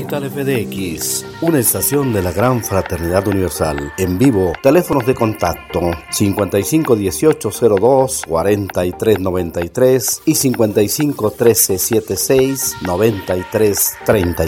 Digital FDX, una estación de la Gran Fraternidad Universal. En vivo, teléfonos de contacto 551802-4393 y 551376-9330.